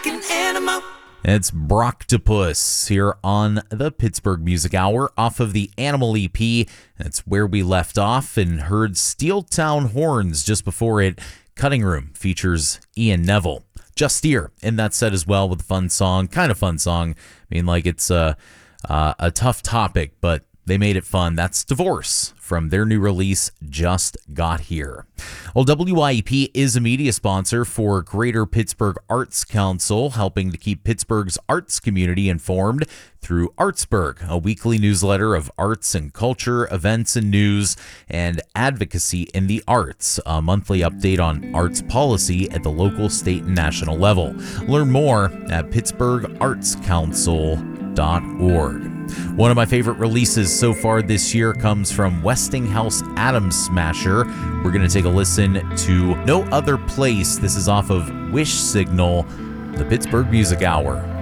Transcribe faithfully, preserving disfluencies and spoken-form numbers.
like an animal. It's Brocktopus here on the Pittsburgh Music Hour off of the Animal E P. That's where we left off and heard Steel Town Horns just before it. Cutting Room features Ian Neville. Justier in that set as well with a fun song, kind of fun song. I mean, like it's a, uh, a tough topic, but they made it fun. That's Divorce from their new release, Just Got Here. Well, W I E P is a media sponsor for Greater Pittsburgh Arts Council, helping to keep Pittsburgh's arts community informed through Artsburg, a weekly newsletter of arts and culture, events and news, and advocacy in the arts, a monthly update on arts policy at the local, state, and national level. Learn more at pittsburgh arts council dot org. One of my favorite releases so far this year comes from Westinghouse Atom Smasher. We're going to take a listen to No Other Place. This is off of Wish Signal, the Pittsburgh Music Hour.